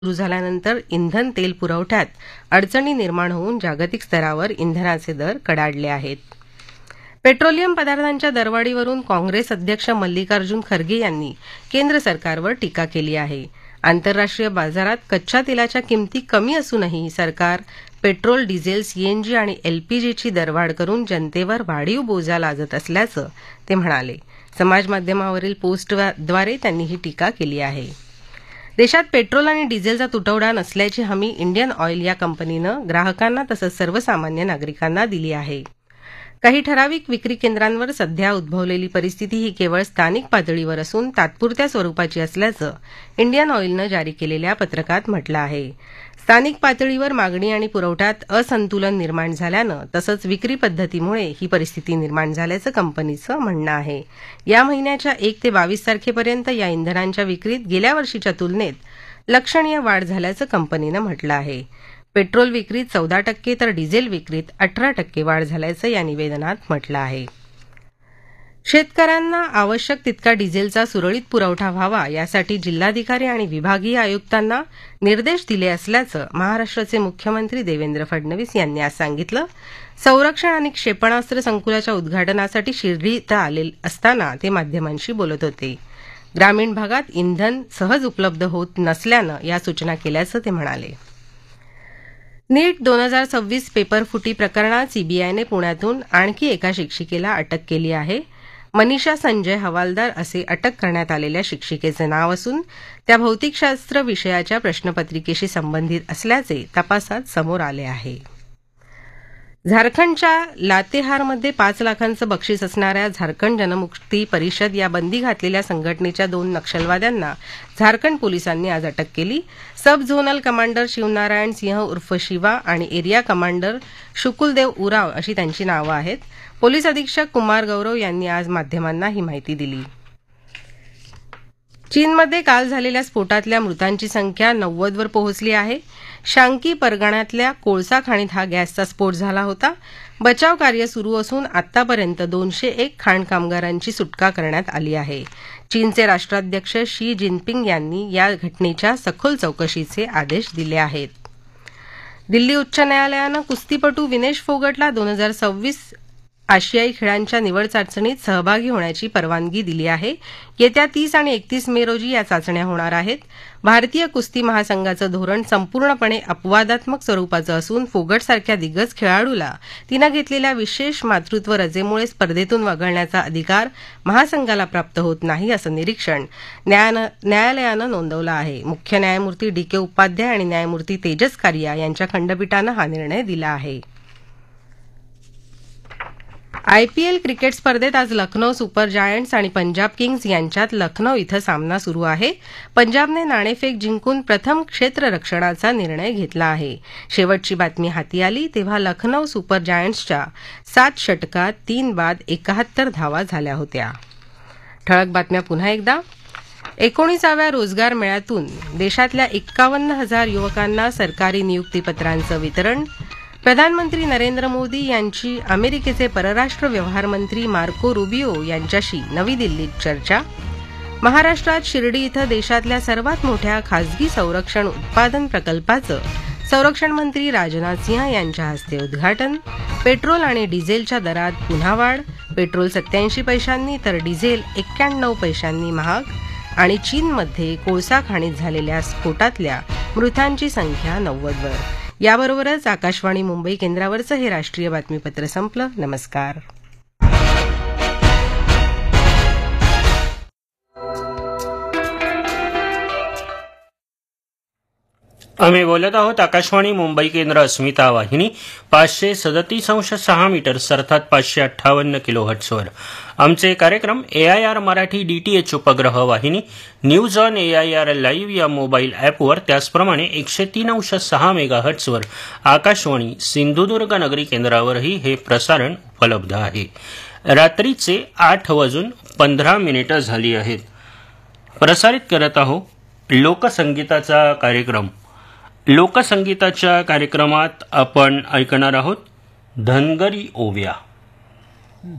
सुरू झाल्यानंतर इंधन तेल पुरवठ्यात अडचणी निर्माण होऊन जागतिक स्तरावर इंधनाचे दर कडाडले आहेत. पेट्रोलियम पदार्थांच्या दरवाढीवरून काँग्रेस अध्यक्ष मल्लिकार्जुन खरगे यांनी केंद्र सरकारवर टीका केली आहे. आंतरराष्ट्रीय बाजारात कच्च्या तेलाच्या किमती कमी असूनही सरकार पेट्रोल, डिझेल, सीएनजी आणि एलपीजीची दरवाढ करून जनतेवर वाढीव बोजा लादत असल्याचं ते म्हणाले. समाजमाध्यमावरील पोस्टद्वारे त्यांनी ही टीका केली आहे. देशात पेट्रोल आणि डिझेलचा तुटवडा नसल्याची हमी इंडियन ऑइल या कंपनीनं ग्राहकांना तसंच सर्वसामान्य नागरिकांना दिली आहे. काही ठराविक विक्री केंद्रांवर सध्या उद्भवलेली परिस्थिती ही केवळ स्थानिक पातळीवर असून तात्पुरत्या स्वरूपाची असल्याचं इंडियन ऑइलनं जारी केलेल्या पत्रकात म्हटलं आहे. स्थानिक पातळीवर मागणी आणि पुरवठ्यात असंतुलन निर्माण झाल्यानं तसंच विक्री पद्धतीमुळे ही परिस्थिती निर्माण झाल्याचं कंपनीचं म्हणणं आहे. या महिन्याच्या 1 ते 22 तारखेपर्यंत या इंधनांच्या विक्रीत गेल्या वर्षीच्या तुलनेत लक्षणीय वाढ झाल्याचं कंपनीनं म्हटलं आहे. पेट्रोल विक्रीत 14% तर डिझेल विक्रीत 18% वाढ झाल्याचं या निवेदनात म्हटलं आहे. शेतकऱ्यांना आवश्यक तितका डिझेलचा सुरळीत पुरवठा व्हावा यासाठी जिल्हाधिकारी आणि विभागीय आयुक्तांना निर्देश दिले असल्याचं महाराष्ट्राचे मुख्यमंत्री देवेंद्र फडणवीस यांनी आज सांगितलं. संरक्षण आणि क्षेपणास्त्र संकुलाच्या उद्घाटनासाठी शिर्डी इथं आले असताना ते माध्यमांशी बोलत होते. ग्रामीण भागात इंधन सहज उपलब्ध होत नसल्यानं या सूचना केल्याचं ते म्हणाले. नीट 2026 पेपरफुटी प्रकरणात सीबीआयने पुण्यातून आणखी एका शिक्षिकेला अटक केली आहे. मनीषा संजय हवालदार असे अटक करण्यात आलेल्या शिक्षिकेचे नाव असून त्या भौतिकशास्त्र विषयाच्या प्रश्नपत्रिकेशी संबंधित असल्याचे तपासात समोर आले आहे. झारखंडच्या लातेहारमध्ये 5 लाखांचं बक्षीस असणाऱ्या झारखंड जनमुक्ती परिषद या बंदी घातलेल्या संघटनेच्या 2 नक्षलवाद्यांना झारखंड पोलिसांनी आज अटक केली. सब झोनल कमांडर शिवनारायण सिंह उर्फ शिवा आणि एरिया कमांडर शुकुलदेव उराव अशी त्यांची नावं आहेत. पोलीस अधीक्षक कुमार गौरव यांनी आज माध्यमांना ही माहिती दिली. चीनमध्ये काल झालेल्या स्फोटातल्या मृतांची संख्या 90 वर पोहोचली आहे. शांकी परगण्यातल्या कोळसा खाणीत हा गॅसचा स्फोट झाला होता. बचाव कार्य सुरू असून आतापर्यंत 201 खाण कामगारांची सुटका करण्यात आली आहे. चीनचे राष्ट्राध्यक्ष शी जिनपिंग यांनी या घटनेच्या सखोल चौकशीचे आदेश दिले आहेत. दिल्ली उच्च न्यायालयानं कुस्तीपटू विनेश फोगटला 2026 आशियाई खेळांच्या निवड चाचणीत सहभागी होण्याची परवानगी दिली आहे. येत्या 30 आणि 31 मे रोजी या चाचण्या होणार आहेत. भारतीय कुस्ती महासंघाचं धोरण संपूर्णपणे अपवादात्मक स्वरूपाचं असून फोगटसारख्या दिग्गज खेळाडूला तिनं घेतलेल्या विशेष मातृत्व रजेमुळे स्पर्धेतून वगळण्याचा अधिकार महासंघाला प्राप्त होत नाही असं निरीक्षण न्यायालयानं नोंदवलं आहे. मुख्य न्यायमूर्ती DK उपाध्याय आणि न्यायमूर्ती तेजस कारिया यांच्या खंडपीठानं हा निर्णय दिला आहे. आयपीएल क्रिकेट स्पर्धेत आज लखनौ सुपर जायंट्स आणि पंजाब किंग्ज यांच्यात लखनौ इथं सामना सुरू आहे. पंजाबने नाणेफेक जिंकून प्रथम क्षेत्ररक्षणाचा निर्णय घेतला आहे. शेवटची बातमी हाती आली तेव्हा लखनौ सुपर जायंट्सच्या 7 षटकात 3 बाद 71 धावा झाल्या होत्या. ठळक बातम्या पुन्हा एकदा. 19व्या रोजगार मेळ्यातून देशातल्या 51,000 युवकांना सरकारी नियुक्तीपत्रांचं वितरण. प्रधानमंत्री नरेंद्र मोदी यांची अमेरिकेचे परराष्ट्र व्यवहार मंत्री मार्को रुबियो यांच्याशी नवी दिल्लीत चर्चा. महाराष्ट्रात शिर्डी इथं देशातल्या सर्वात मोठ्या खासगी संरक्षण उत्पादन प्रकल्पाचं संरक्षण मंत्री राजनाथ सिंह यांच्या हस्ते उद्घाटन. पेट्रोल आणि डिझेलच्या दरात पुन्हा वाढ. पेट्रोल 87 पैशांनी तर डिझेल 91 पैशांनी महाग. आणि चीनमध्ये कोळसा खाणीत झालेल्या स्फोटातल्या मृतांची संख्या 90 वर. याबरोबरच आकाशवाणी मुंबई केंद्रावरचं हे राष्ट्रीय बातमीपत्र संपलं. नमस्कार. आम्ही बोलत आहोत आकाशवाणी मुंबई केंद्र अस्मिता वाहिनी 537.6 मीटर्स अर्थात 558 किलोहर्ट्झवर. आमचे कार्यक्रम AIR मराठी DTH उपग्रह वाहिनी, न्यूज ऑन AIR लाईव्ह या मोबाईल ॲपवर, त्याचप्रमाणे 103.6 मेगाहर्ट्झवर आकाशवाणी सिंधुदुर्ग नगरी केंद्रावरही हे प्रसारण उपलब्ध आहे. रात्रीचे 8:15 झाली आहेत. प्रसारित करत आहोत लोकसंगीताचा कार्यक्रम. लोकसंगीताच्या कार्यक्रमात आपण ऐकणार आहोत धनगरी ओव्या.